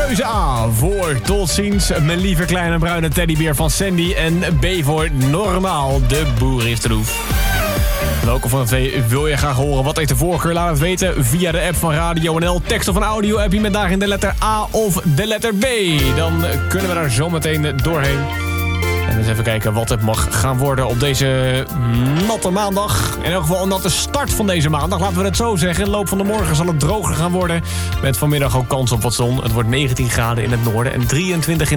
Keuze A voor tot ziens, mijn lieve kleine bruine teddybeer van Sandy. En B voor normaal, de boer is troef. Welke van de twee wil je graag horen? Wat heeft de voorkeur? Laat het weten via de app van Radio NL. Tekst of een audio-app met daarin de letter A of de letter B. Dan kunnen we daar zo meteen doorheen. En eens even kijken wat het mag gaan worden op deze natte maandag. In elk geval een natte start van deze maandag. Laten we het zo zeggen. In de loop van de morgen zal het droger gaan worden. Met vanmiddag ook kans op wat zon. Het wordt 19 graden in het noorden en 23 in